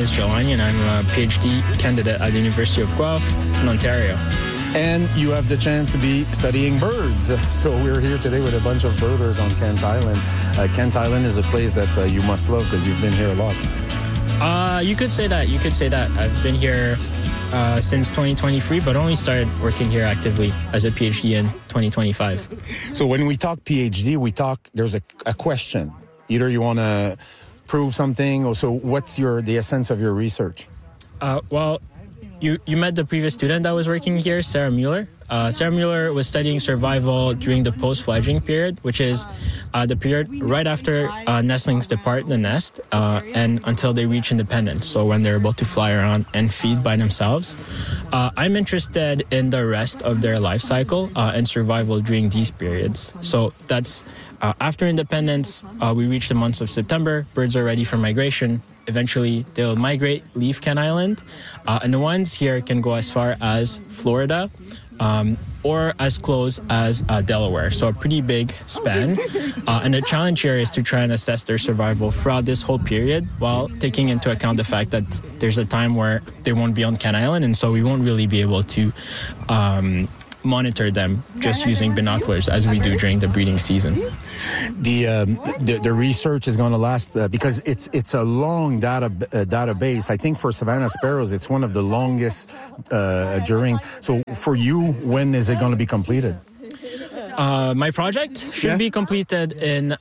is Jelani, and I'm a PhD candidate at the University of Guelph in Ontario. And you have the chance to be studying birds. So we're here today with a bunch of birders on Kent Island. Kent Island is a place that you must love because you've been here a lot. You could say that. I've been here since 2023, but only started working here actively as a PhD in 2025. So when we talk PhD, there's a question. Either you want to prove something, or so what's the essence of your research? Well, you met the previous student that was working here, Sarah Mueller. Sarah Mueller was studying survival during the post-fledgling period, which is the period right after nestlings depart the nest and until they reach independence, so when they're able to fly around and feed by themselves. I'm interested in the rest of their life cycle and survival during these periods. So that's after independence, we reach the months of September, birds are ready for migration. Eventually, they'll migrate, leave Kent Island, and the ones here can go as far as Florida or as close as Delaware. So a pretty big span. And the challenge here is to try and assess their survival throughout this whole period while taking into account the fact that there's a time where they won't be on Kent Island, and so we won't really be able to monitor them just using binoculars as we do during the breeding season. The research is going to last because it's a long database. I think for Savannah sparrows, it's one of the longest during. So for you, when is it going to be completed? My project should be completed in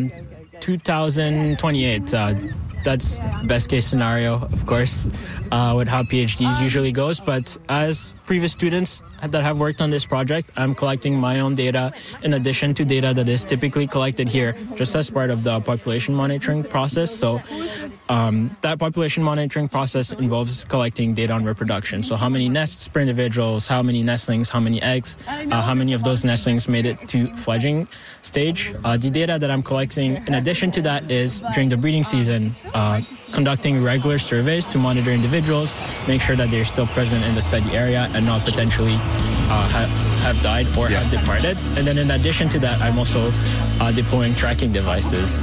2028. That's best case scenario, of course, with how PhDs usually goes. But as previous students that have worked on this project, I'm collecting my own data in addition to data that is typically collected here just as part of the population monitoring process. So that population monitoring process involves collecting data on reproduction. So how many nests per individuals, how many nestlings, how many eggs, how many of those nestlings made it to fledgling stage. The data that I'm collecting in addition to that is during the breeding season, conducting regular surveys to monitor individuals, make sure that they're still present in the study area and not potentially have died or have departed. And then in addition to that, I'm also deploying tracking devices.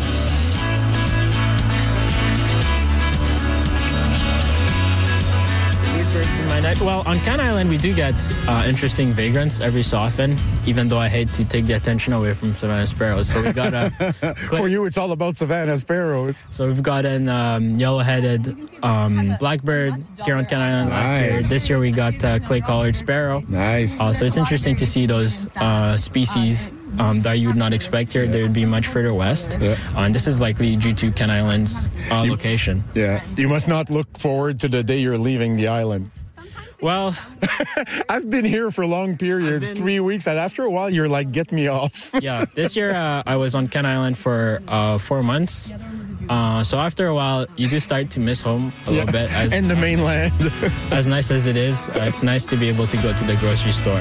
Well, on Kent Island, we do get interesting vagrants every so often, even though I hate to take the attention away from Savannah sparrows. So we got For you, it's all about Savannah sparrows. So we've got an yellow-headed blackbird here on Kent Island last year. This year we got clay-collared sparrow. Nice. So it's interesting to see those species that you would not expect here. They would be much further west. Yeah. And this is likely due to Kent Island's location. Yeah. You must not look forward to the day you're leaving the island. Well, I've been here for long periods, 3 weeks, and after a while, you're like, get me off. Yeah, this year I was on Kent Island for 4 months. So after a while, you do start to miss home a little bit. And the mainland. As nice as it is, it's nice to be able to go to the grocery store.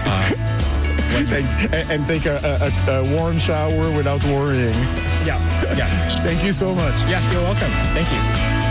And take a warm shower without worrying. Yeah. Thank you so much. Yeah, you're welcome. Thank you.